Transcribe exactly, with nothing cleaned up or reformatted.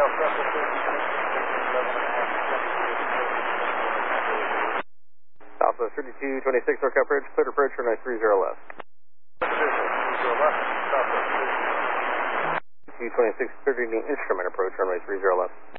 Southwest thirty-two twenty-six, North Bridge, cleared approach, runway three zero left. two twenty-six, thirty instrument approach, runway three zero left.